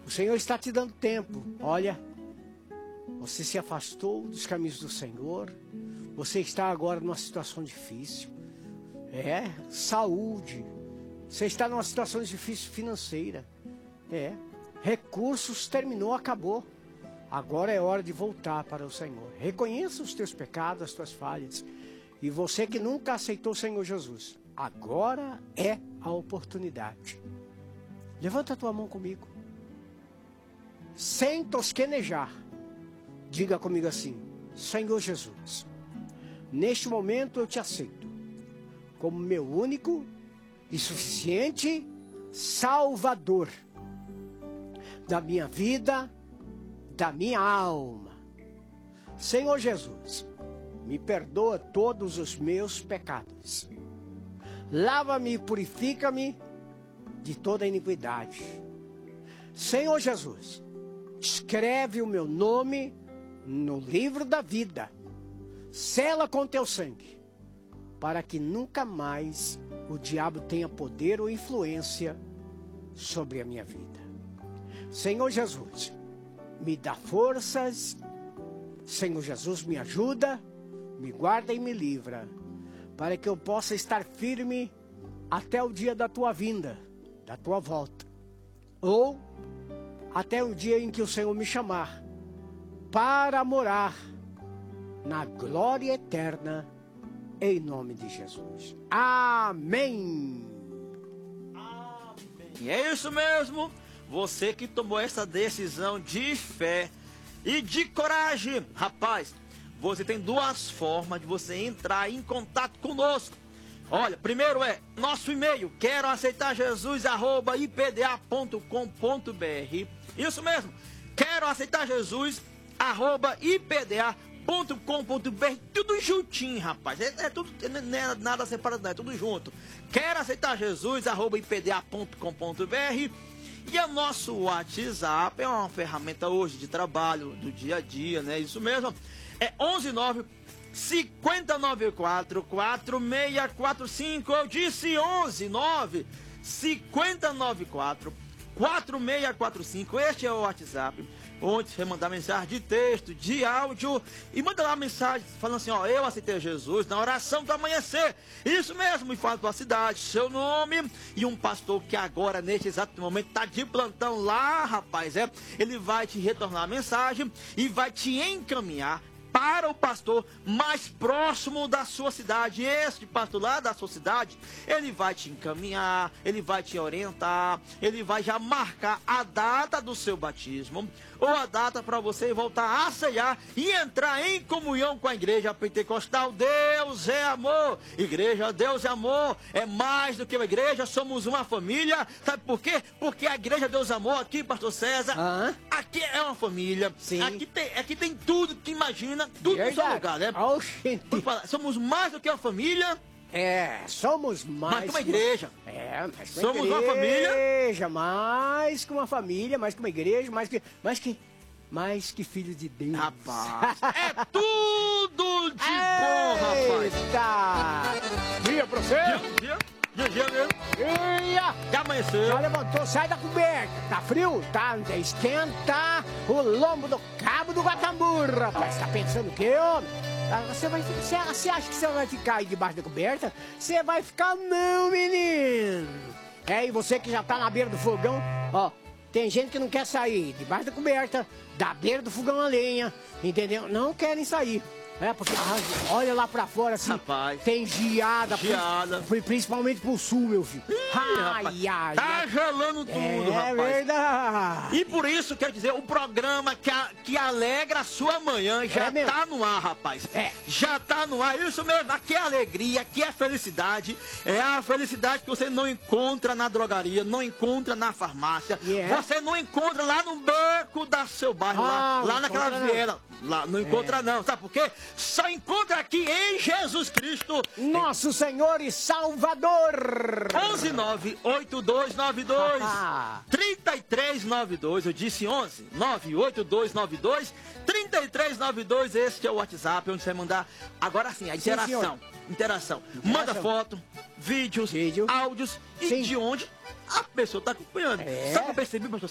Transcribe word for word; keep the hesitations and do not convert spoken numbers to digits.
O Senhor está te dando tempo. Olha, você se afastou dos caminhos do Senhor. Você está agora numa situação difícil. É, saúde. Você está numa situação difícil financeira. É, recursos terminou, acabou. Agora é hora de voltar para o Senhor. Reconheça os teus pecados, as tuas falhas. E você que nunca aceitou o Senhor Jesus, agora é a oportunidade. Levanta a tua mão comigo. Sem tosquenejar. Diga comigo assim: Senhor Jesus, neste momento eu te aceito como meu único e suficiente Salvador da minha vida, da minha alma. Senhor Jesus, me perdoa todos os meus pecados. Lava-me e purifica-me de toda iniquidade. Senhor Jesus, escreve o meu nome no livro da vida. Sela com teu sangue, para que nunca mais o diabo tenha poder ou influência sobre a minha vida. Senhor Jesus, me dá forças. Senhor Jesus, me ajuda, me guarda e me livra, para que eu possa estar firme até o dia da tua vinda, da tua volta, ou até o dia em que o Senhor me chamar para morar na glória eterna, em nome de Jesus. Amém. Amém. É isso mesmo. Você que tomou essa decisão de fé e de coragem, rapaz, você tem duas formas de você entrar em contato conosco. Olha, primeiro é nosso e-mail, quero aceitar Jesus, arroba i p d a ponto com ponto b r. Isso mesmo, quero aceitar Jesus, arroba i p d a ponto com ponto b r. Tudo juntinho, rapaz. É, é tudo, não é nada separado, não, é tudo junto. Quero aceitar Jesus, arroba i p d a ponto com ponto b r. E o nosso WhatsApp é uma ferramenta hoje de trabalho, do dia a dia, né? Isso mesmo. É onze nove, cinco nove quatro, quatro seis quatro cinco. Eu disse onze nove, cinco nove quatro, quatro seis quatro cinco. Este é o WhatsApp, onde você mandar mensagem de texto, de áudio, e manda lá mensagem falando assim, ó, eu aceitei Jesus na oração do amanhecer. Isso mesmo, e fala tua cidade, seu nome, e um pastor que agora, neste exato momento, tá de plantão lá, rapaz, é, ele vai te retornar a mensagem e vai te encaminhar para o pastor mais próximo da sua cidade. Este pastor lá da sua cidade, ele vai te encaminhar, ele vai te orientar, ele vai já marcar a data do seu batismo, ou a data para você voltar a ceiar e entrar em comunhão com a igreja pentecostal. Deus é amor, igreja, Deus é amor, é mais do que uma igreja, somos uma família. Sabe por quê? Porque a igreja Deus é amor aqui, pastor César, ah, aqui é uma família. Sim. Aqui tem, aqui tem tudo que imagina, tudo no seu lugar, né? Somos mais do que uma família. É, somos mais... Mais que uma igreja. É, mais que uma somos igreja, uma família. Mais que uma família, mais que uma igreja, mais que... Mais que... Mais que filho de Deus. Rapaz, é tudo de bom, rapaz. Eita! Dia pra você. Dia, dia, dia, dia mesmo. Dia. Já amanheceu. Já levantou, sai da coberta. Tá frio? Tá, esquenta o lombo do cabo do Guatambu, rapaz. Tá pensando o quê, homem? Você, vai, você, você acha que você vai ficar aí debaixo da coberta? Você vai ficar não, menino. É, e você que já tá na beira do fogão, ó, tem gente que não quer sair debaixo da coberta, da beira do fogão a lenha, entendeu? Não querem sair. É, porque ah, olha lá pra fora assim, rapaz, tem geada, geada. Pri, principalmente pro sul, meu filho. Ih, ai, ai, tá ai. gelando tudo, é, rapaz. É verdade. E por isso, quero dizer, o programa que, a, que alegra a sua manhã já é tá no ar, rapaz. É. Já tá no ar, isso mesmo. Aqui é alegria, aqui é felicidade. É a felicidade que você não encontra na drogaria, não encontra na farmácia. Yeah. Você não encontra lá no beco da seu bairro, ah, lá, lá naquela viela. Lá, não encontra é. não, sabe por quê? Só encontra aqui em Jesus Cristo, nosso Senhor e Salvador. onze nove oito dois nove dois, três três nove dois. Eu disse onze nove oito dois nove dois, três três nove dois. Este é o WhatsApp onde você vai mandar. Agora sim, a interação. Sim, interação. Manda foto, vídeos, Vídeo. áudios. Sim. E de onde a pessoa está acompanhando. É. Sabe o que eu percebi, pastor